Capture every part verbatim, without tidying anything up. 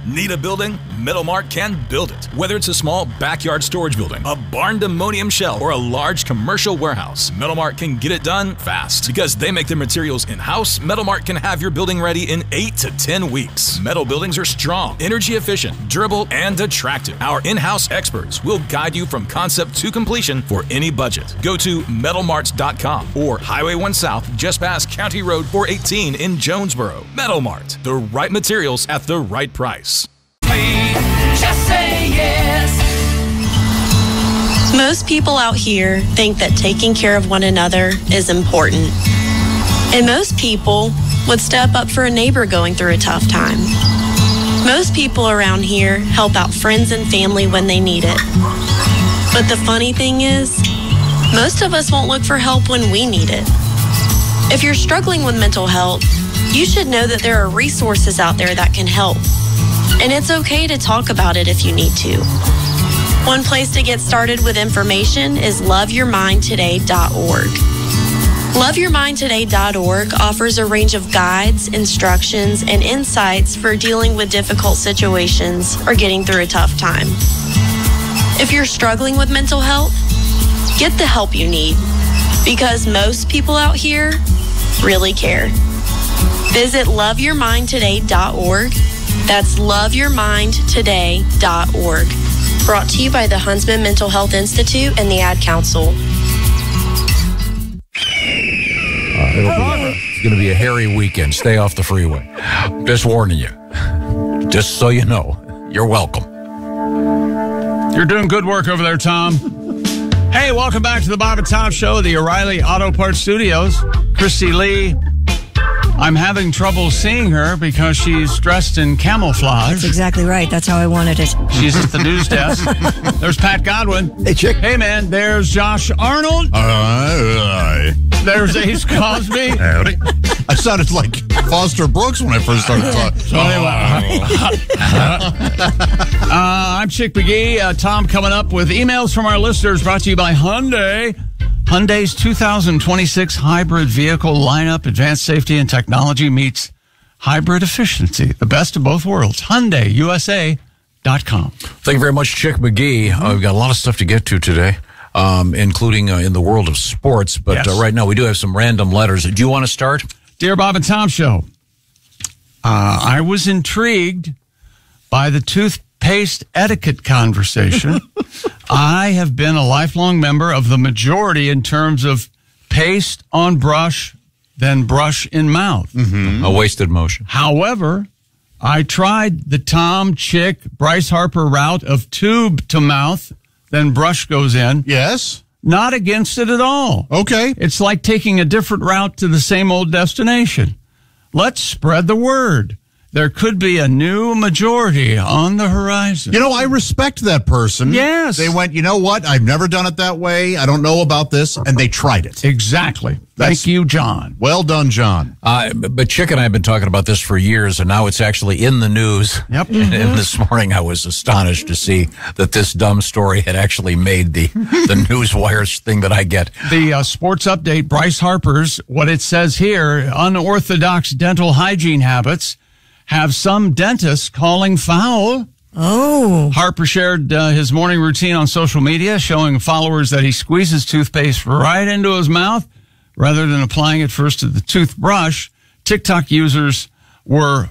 Need a building? Metalmart can build it. Whether it's a small backyard storage building, a barn-dominium shell, or a large commercial warehouse, Metalmart can get it done fast. Because they make their materials in-house, Metalmart can have your building ready in eight to ten weeks. Metal buildings are strong, energy efficient, durable, and attractive. Our in-house experts will guide you from concept to completion for any budget. Go to metal marts dot com or Highway one South, just past County Road four eighteen in Jonesboro. Metalmart, the right materials at the right price. Just say yes. Most people out here think that taking care of one another is important. And most people would step up for a neighbor going through a tough time. Most people around here help out friends and family when they need it. But the funny thing is, most of us won't look for help when we need it. If you're struggling with mental health, you should know that there are resources out there that can help. And it's okay to talk about it if you need to. One place to get started with information is love your mind today dot org. love your mind today dot org offers a range of guides, instructions, and insights for dealing with difficult situations or getting through a tough time. If you're struggling with mental health, get the help you need, because most people out here really care. Visit love your mind today dot org. That's love your mind today dot org. Brought to you by the Huntsman Mental Health Institute and the Ad Council. Uh, it'll be, it's going to be a hairy weekend. Stay off the freeway. Just warning you. Just so you know. You're welcome. You're doing good work over there, Tom. Hey, welcome back to the Bob and Tom Show, the O'Reilly Auto Parts Studios. Christy Lee. I'm having trouble seeing her because she's dressed in camouflage. That's exactly right. That's how I wanted it. She's at the news desk. There's Pat Godwin. Hey, chick. Hey, man. There's Josh Arnold. Uh, There's Ace Cosby. Howdy. I sounded like Foster Brooks when I first started talking. So anyway, uh, I'm Chick McGee. Uh, Tom coming up with emails from our listeners, brought to you by Hyundai. Hyundai's two thousand twenty-six hybrid vehicle lineup, advanced safety and technology meets hybrid efficiency. The best of both worlds. Hyundai U S A dot com. Thank you very much, Chick McGee. Uh, we've got a lot of stuff to get to today, um, including uh, in the world of sports. But Yes. uh, right now, we do have some random letters. Do you want to start? Dear Bob and Tom Show, uh, I was intrigued by the toothpaste etiquette conversation. I have been a lifelong member of the majority in terms of paste on brush, then brush in mouth. Mm-hmm. A wasted motion. However, I tried the Tom, Chick, Bryce Harper route of tube to mouth, then brush goes in. Yes. Not against it at all. Okay. It's like taking a different route to the same old destination. Let's spread the word. There could be a new majority on the horizon. You know, I respect that person. Yes. They went, you know what? I've never done it that way. I don't know about this. And they tried it. Exactly. That's- Thank you, John. Well done, John. Uh, but Chick and I have been talking about this for years, and now it's actually in the news. Yep. And, and this morning I was astonished to see that this dumb story had actually made the, the news wires thing that I get. The uh, sports update, Bryce Harper's, what it says here, unorthodox dental hygiene habits have some dentists calling foul. Oh. Harper shared uh, his morning routine on social media, showing followers that he squeezes toothpaste right into his mouth rather than applying it first to the toothbrush. TikTok users were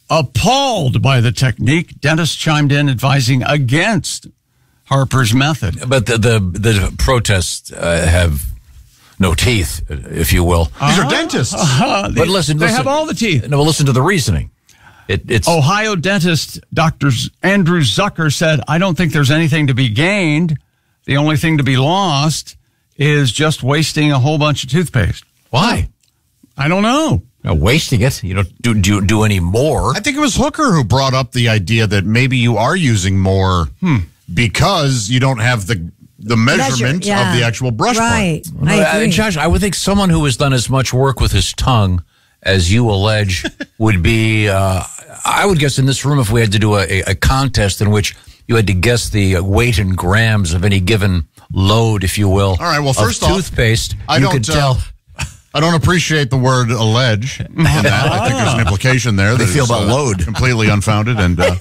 appalled by the technique. Dentists chimed in advising against Harper's method. But the, the, the protests uh, have no teeth, if you will. These are dentists. Uh, they, But listen, they listen. have all the teeth. No, well, listen to the reasoning. It, it's Ohio dentist Doctor Andrew Zucker said, I don't think there's anything to be gained. The only thing to be lost is just wasting a whole bunch of toothpaste. why? I don't know. Not wasting it. You don't do, do, do any more. I think it was Hooker who brought up the idea that maybe you are using more because you don't have the the measurement Measure, yeah. of the actual brush Right. part. I Uh, agree. Josh, I would think someone who has done as much work with his tongue as you allege would be, uh, I would guess in this room, if we had to do a, a contest in which you had to guess the weight in grams of any given load, if you will. All right, well, of first off, toothpaste, I you don't, could uh, tell. I don't appreciate the word allege in that. I think there's an implication there. They that feel is, about uh, load. completely unfounded and uh,